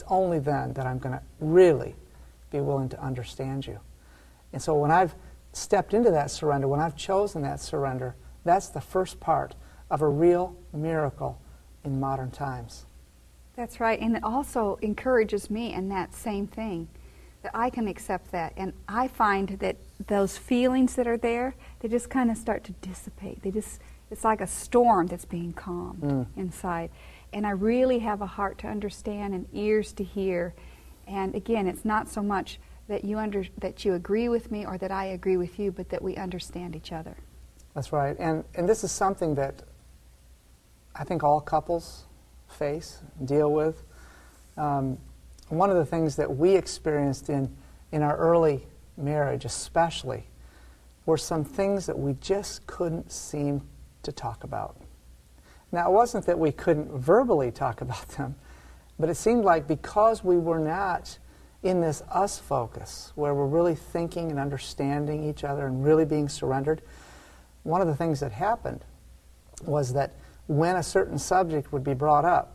only then that I'm going to really be willing to understand you. And so when I've stepped into that surrender, when I've chosen that surrender, that's the first part of a real miracle in modern times. That's right, and it also encourages me in that same thing, that I can accept that. And I find that those feelings that are there, they just kind of start to dissipate. It's like a storm that's being calmed inside. And I really have a heart to understand and ears to hear. And again, it's not so much that you agree with me or that I agree with you, but that we understand each other. That's right. And this is something that I think all couples face, deal with. One of the things that we experienced in our early marriage especially were some things that we just couldn't seem to talk about. Now, it wasn't that we couldn't verbally talk about them, but it seemed like because we were not in this us focus, where we're really thinking and understanding each other and really being surrendered, one of the things that happened was that when a certain subject would be brought up,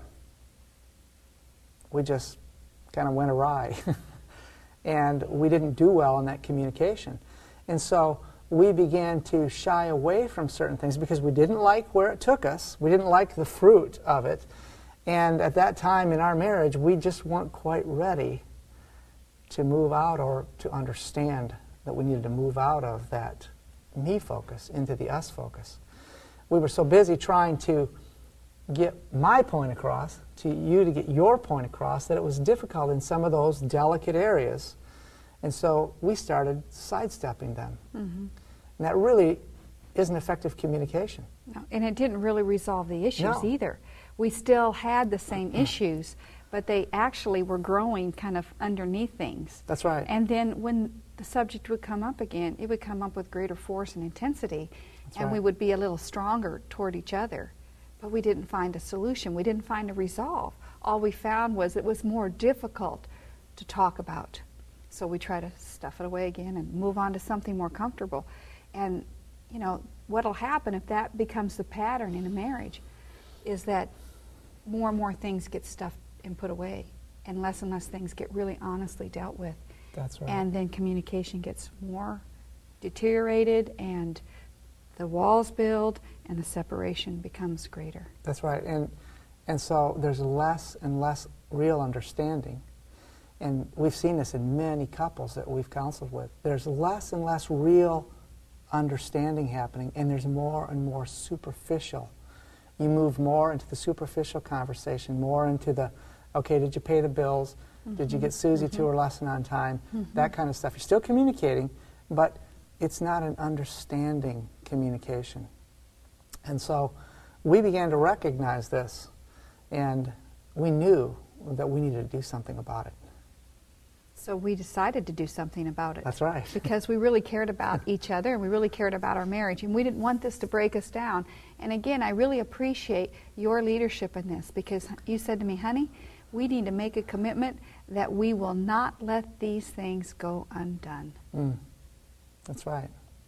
we just kind of went awry. And we didn't do well in that communication. And so we began to shy away from certain things because we didn't like where it took us. We didn't like the fruit of it. And at that time in our marriage, we just weren't quite ready to move out or to understand that we needed to move out of that me focus into the us focus. We were so busy trying to get my point across, to you to get your point across, that it was difficult in some of those delicate areas. And so we started sidestepping them. And that really isn't effective communication. No, and it didn't really resolve the issues either. We still had the same issues, but they actually were growing kind of underneath things. That's right. And then when the subject would come up again, it would come up with greater force and intensity, and we would be a little stronger toward each other. But we didn't find a solution. We didn't find a resolve. All we found was it was more difficult to talk about. So we try to stuff it away again and move on to something more comfortable. And, you know, what'll happen if that becomes the pattern in a marriage is that more and more things get stuffed and put away, and less things get really honestly dealt with. That's right. And then communication gets more deteriorated, and the walls build, and the separation becomes greater. That's right. And so there's less and less real understanding. And we've seen this in many couples that we've counseled with. There's less and less real understanding happening, and there's more and more superficial. You move more into the superficial conversation, more into the, okay, did you pay the bills? Did you get Susie to her lesson on time? That kind of stuff. You're still communicating, but it's not an understanding communication. And so we began to recognize this, and we knew that we needed to do something about it. So we decided to do something about it. That's right. Because we really cared about each other, and we really cared about our marriage, and we didn't want this to break us down. And again, I really appreciate your leadership in this, because you said to me, honey, we need to make a commitment that we will not let these things go undone. That's right.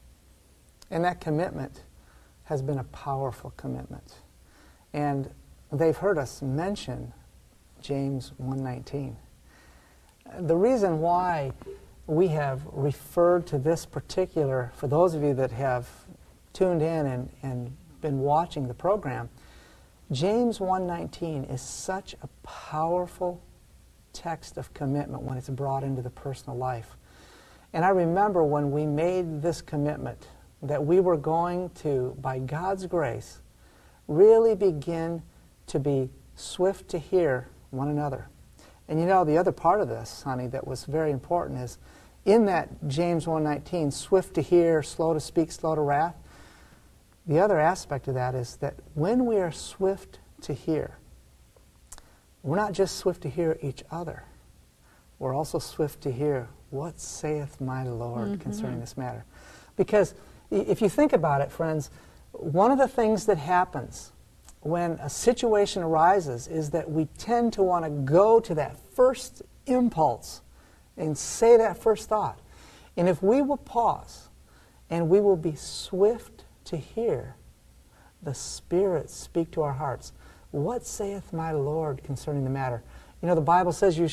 And that commitment has been a powerful commitment. And they've heard us mention James 1:19. The reason why we have referred to this particular, for those of you that have tuned in and been watching the program, James 1:19 is such a powerful text of commitment when it's brought into the personal life. And I remember when we made this commitment that we were going to, by God's grace, really begin to be swift to hear one another. And you know, the other part of this, honey, that was very important is in that James 1:19, swift to hear, slow to speak, slow to wrath, the other aspect of that is that when we are swift to hear, we're not just swift to hear each other, we're also swift to hear what saith my Lord concerning this matter. Because if you think about it, friends, one of the things that happens when a situation arises is that we tend to want to go to that first impulse and say that first thought. And if we will pause and we will be swift to hear the Spirit speak to our hearts, what saith my Lord concerning the matter? You know, the Bible says you